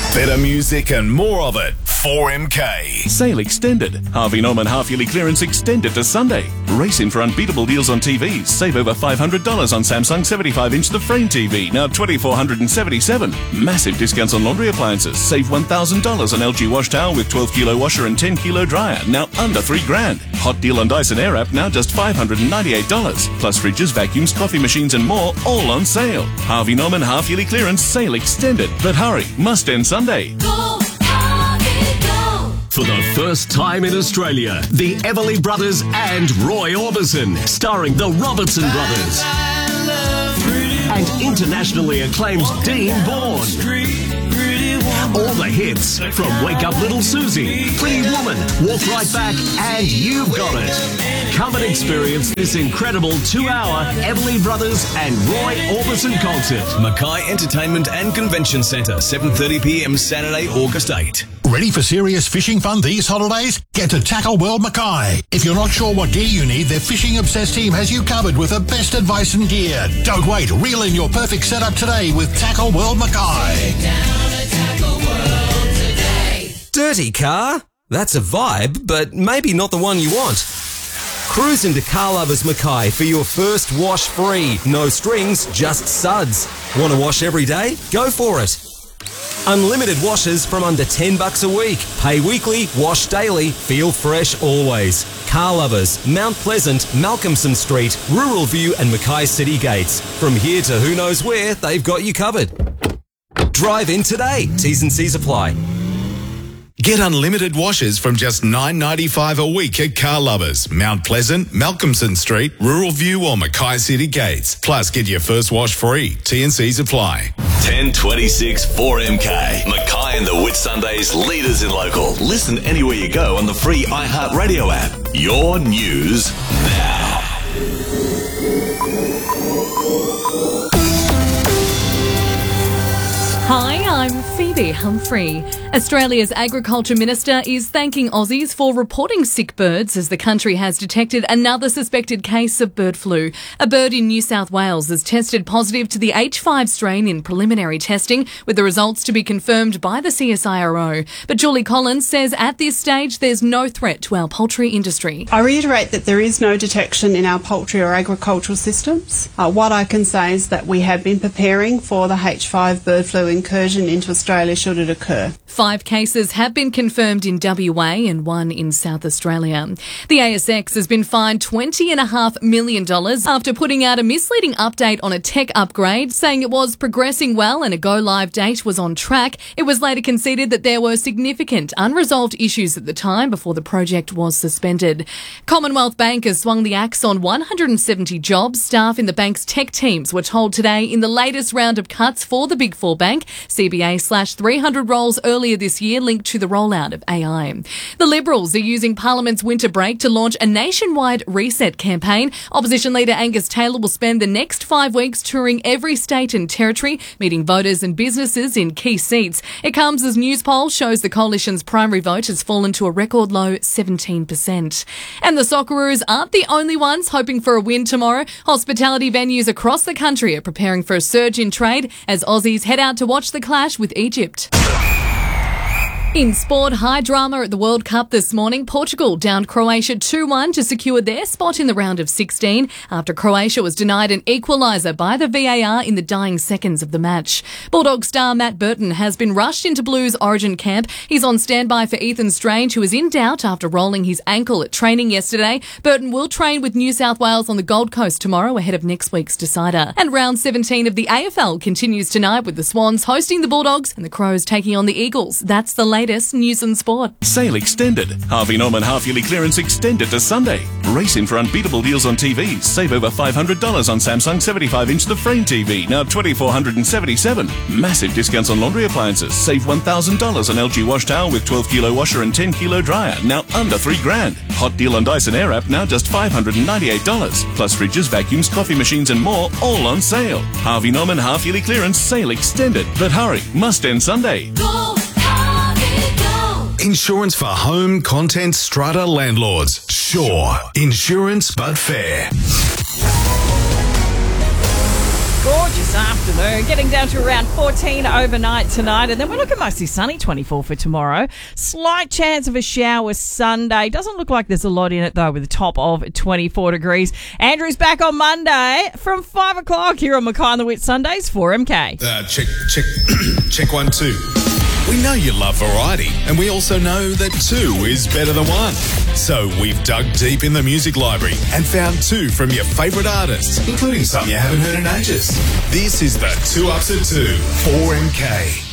Better music and more of it. 4MK. Sale extended. Harvey Norman half-yearly clearance extended to Sunday. Race in for unbeatable deals on TVs. Save over $500 on Samsung 75-inch The Frame TV, now $2,477. Massive discounts on laundry appliances. Save $1,000 on LG wash towel with 12-kilo washer and 10-kilo dryer, now under $3,000. Hot deal on Dyson Airwrap, now just $598. Plus fridges, vacuums, coffee machines and more, all on sale. Harvey Norman half-yearly clearance sale extended. But hurry, must end Sunday. For the first time in Australia, the Everly Brothers and Roy Orbison, starring the Robertson Brothers. And internationally acclaimed Dean Bourne. All the hits from Wake Up Little Susie, Pretty Woman, Walk Right Back, and You've Got It. Come and experience this incredible 2-hour Everly Brothers and Roy Orbison concert. Mackay Entertainment and Convention Centre, 7:30 p.m. Saturday, August 8. Ready for serious fishing fun these holidays? Get to Tackle World Mackay. If you're not sure what gear you need, their fishing obsessed team has you covered with the best advice and gear. Don't wait, reel in your perfect setup today with Tackle World Mackay. Dirty car? That's a vibe, but maybe not the one you want. Cruise into Car Lovers Mackay for your first wash free. No strings, just suds. Want to wash every day? Go for it. Unlimited washes from under $10 a week. Pay weekly, wash daily, feel fresh always. Car Lovers, Mount Pleasant, Malcolmson Street, Rural View and Mackay City Gates. From here to who knows where, they've got you covered. Drive in today. T's and C's apply. Get unlimited washes from just $9.95 a week at Car Lovers, Mount Pleasant, Malcolmson Street, Rural View or Mackay City Gates. Plus, get your first wash free. T&Cs apply. 1026 4MK. Mackay and the Whitsundays, leaders in local. Listen anywhere you go on the free iHeartRadio app. Your news now. Hi, I'm Phoebe Humphrey. Australia's Agriculture Minister is thanking Aussies for reporting sick birds as the country has detected another suspected case of bird flu. A bird in New South Wales has tested positive to the H5 strain in preliminary testing, with the results to be confirmed by the CSIRO. But Julie Collins says at this stage there's no threat to our poultry industry. I reiterate that there is no detection in our poultry or agricultural systems. What I can say is that we have been preparing for the H5 bird flu incursion into Australia should it occur. 5 cases have been confirmed in WA and 1 in South Australia. The ASX has been fined $20.5 million after putting out a misleading update on a tech upgrade, saying it was progressing well and a go-live date was on track. It was later conceded that there were significant unresolved issues at the time before the project was suspended. Commonwealth Bank has swung the axe on 170 jobs. Staff in the bank's tech teams were told today in the latest round of cuts for the Big Four bank. CBA slashed 300 roles earlier this year linked to the rollout of AI. The Liberals are using Parliament's winter break to launch a nationwide reset campaign. Opposition leader Angus Taylor will spend the next 5 weeks touring every state and territory, meeting voters and businesses in key seats. It comes as news poll shows the coalition's primary vote has fallen to a record low 17%. And the Socceroos aren't the only ones hoping for a win tomorrow. Hospitality venues across the country are preparing for a surge in trade as Aussies head out to watch the clash with Egypt. In sport, high drama at the World Cup this morning. Portugal downed Croatia 2-1 to secure their spot in the round of 16 after Croatia was denied an equaliser by the VAR in the dying seconds of the match. Bulldog star Matt Burton has been rushed into Blues Origin camp. He's on standby for Ethan Strange, who is in doubt after rolling his ankle at training yesterday. Burton will train with New South Wales on the Gold Coast tomorrow ahead of next week's decider. And round 17 of the AFL continues tonight with the Swans hosting the Bulldogs and the Crows taking on the Eagles. That's the latest news and sport. Sale extended. Harvey Norman half-yearly clearance extended to Sunday. Race in for unbeatable deals on TVs. Save over $500 on Samsung 75-inch The Frame TV, now $2,477. Massive discounts on laundry appliances. Save $1,000 on LG wash towel with 12-kilo washer and 10-kilo dryer, now under $3,000. Hot deal on Dyson Airwrap, now just $598. Plus fridges, vacuums, coffee machines and more, all on sale. Harvey Norman half-yearly clearance sale extended. But hurry, must end Sunday. Insurance for home, content, strata, landlords. Sure. Insurance but fair. Gorgeous this afternoon. Getting down to around 14 overnight tonight. And then we're looking mostly sunny, 24 for tomorrow. Slight chance of a shower Sunday. Doesn't look like there's a lot in it, though, with a top of 24 degrees. Andrew's back on Monday from 5 o'clock here on Mackay and the Wit Sundays, 4MK. Check 1, 2. We know you love variety, and we also know that 2 is better than 1. So we've dug deep in the music library and found 2 from your favourite artists, including some you haven't heard in ages. This is the 2 Ups at 2, 4MK.